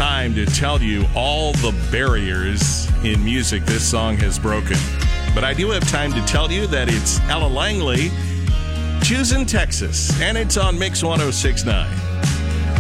time to tell you all the barriers in music this song has broken. But I do have time to tell you that it's Ella Langley, Choosing Texas, and it's on Mix 106.9.